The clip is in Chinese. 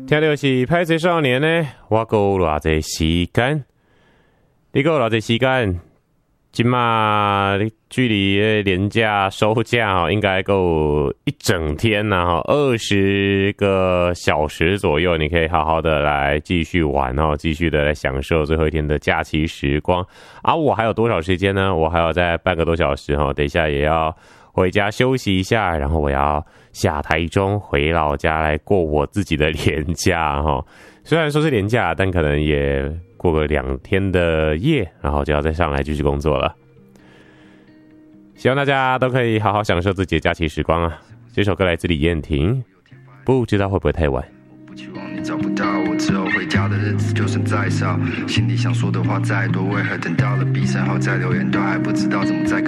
听到是歹势少年呢，我还有偌济时间，你还有偌济时间？今嘛距离连假收假应该够一整天呐，20个小时左右，你可以好好的来继续玩继续的来享受最后一天的假期时光。我还有多少时间呢？我还要再半个多小时等一下也要回家休息一下，然后我要下台中回老家来过我自己的连假虽然说是连假，但可能也过个2天的夜，然后就要再上来继续工作了。希望大家都可以好好享受自己的假期时光啊！这首歌来自李燕婷，不知道会不会太晚。 不期望你找不到我，之后回家的日子就算再少，心里想说的话再多，为何等到了比赛后再留言都还不知道怎么再